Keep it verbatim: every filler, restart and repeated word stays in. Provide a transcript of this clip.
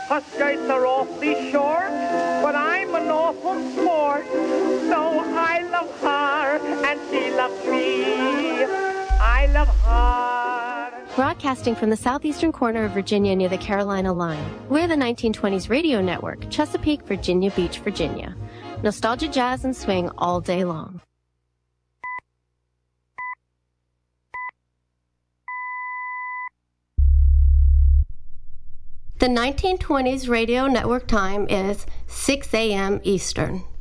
Her skirts are awfully short, but I'm an awful sport. So I love her and she loves me. I love her. Broadcasting from the southeastern corner of Virginia near the Carolina line, we're the nineteen twenties Radio Network, Chesapeake, Virginia Beach, Virginia. Nostalgia, jazz, and swing all day long. The nineteen twenties Radio Network time is six a.m. Eastern.